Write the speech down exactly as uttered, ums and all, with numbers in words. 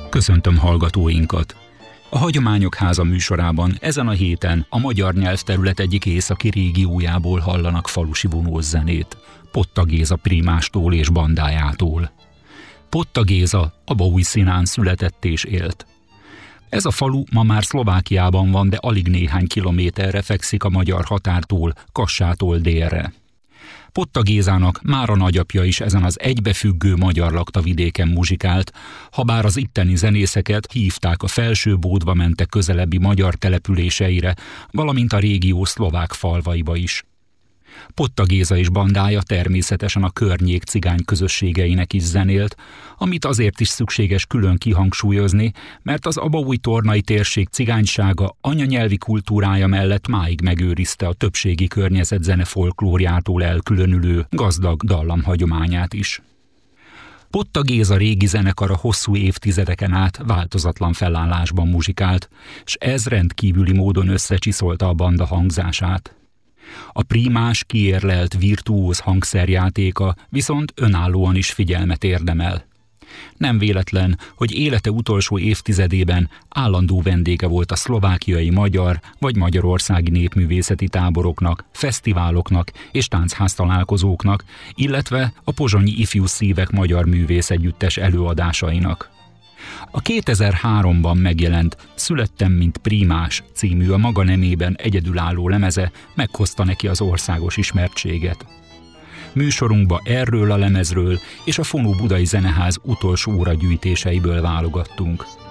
Köszöntöm hallgatóinkat! A Hagyományok Háza műsorában ezen a héten a magyar nyelvterület egyik északi régiójából hallanak falusi vonós zenét, Potta Géza prímástól és bandájától. Potta Géza Abaúj-Színán született és élt. Ez a falu ma már Szlovákiában van, de alig néhány kilométerre fekszik a magyar határtól, Kassától délre. Potta Gézának már a nagyapja is ezen az egybefüggő magyar laktavidéken muzsikált, habár az itteni zenészeket hívták a Felső-Bódba mentek közelebbi magyar településeire, valamint a régió szlovák falvaiba is. Potta Géza és bandája természetesen a környék cigány közösségeinek is zenélt, amit azért is szükséges külön kihangsúlyozni, mert az abaúj-tornai térség cigánysága anyanyelvi kultúrája mellett máig megőrizte a többségi környezet zene folklóriától elkülönülő gazdag dallamhagyományát is. Potta Géza régi zenekara hosszú évtizedeken át változatlan felállásban muzsikált, s ez rendkívüli módon összecsiszolta a banda hangzását. A prímás, kiérlelt virtuóz hangszerjátéka viszont önállóan is figyelmet érdemel. Nem véletlen, hogy élete utolsó évtizedében állandó vendége volt a szlovákiai magyar vagy magyarországi népművészeti táboroknak, fesztiváloknak és táncháztalálkozóknak, illetve a pozsonyi Ifjú Szívek magyar művészegyüttes előadásainak. A kétezer-háromban megjelent Születtem, mint prímás című a maga nemében egyedülálló lemeze meghozta neki az országos ismertséget. Műsorunkba erről a lemezről és a Fonó Budai Zeneház utolsó óra gyűjtéseiből válogattunk.